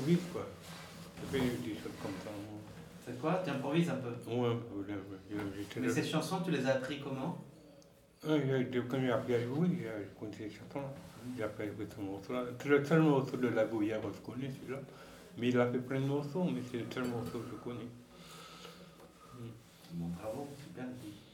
j'improvise, quoi. Je fais des choses comme ça. C'est quoi? Tu improvises un peu? Ouais, Mais ces chansons, tu les as appris comment? Quand j'ai appris à jouer, je connais ces chansons-là. J'ai appris à jouer ce morceau-là. C'est le seul morceau de la Goya que je connais, celui-là. Mais il a fait plein de morceaux, mais c'est le seul morceau que je connais. Bon, bravo, super.